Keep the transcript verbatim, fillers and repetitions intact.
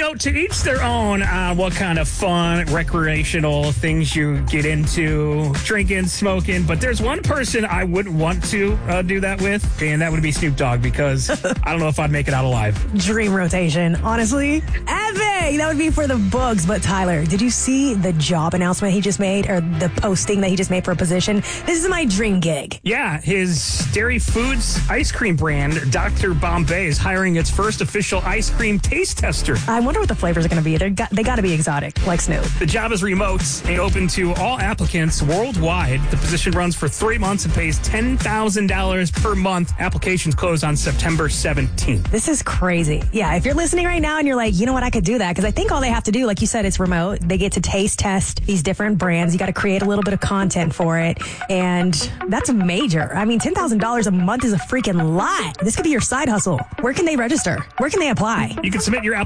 know, to each their own on what kind of fun, recreational things you get into, drinking, smoking. But there's one person I wouldn't want to uh, do that with, and that would be Snoop Dogg, because I don't know if I'd make it out alive. Dream rotation, honestly. Epic! That would be for the books. But Tyler, did you see the job announcement he just made, or the posting that he just made for a position? This is my dream gig. Yeah, his Dairy Foods ice cream brand, Doctor Bombay, is hiring its first official ice cream taste tester. I wonder what the flavors are going to be. They're got, they got to be exotic, like Snoop. The job is remote and open to all applicants worldwide. The position runs for three months and pays ten thousand dollars per month. Applications close on September seventeenth. This is crazy. Yeah, if you're listening right now and you're like, you know what, I could do that, because I think all they have to do, like you said, it's remote. They get to taste test these different brands. You got to create a little bit of content for it, and that's major. I mean, ten thousand dollars a month is a freaking lot. This could be your side hustle. Where can they register? Where can they apply? You can submit your application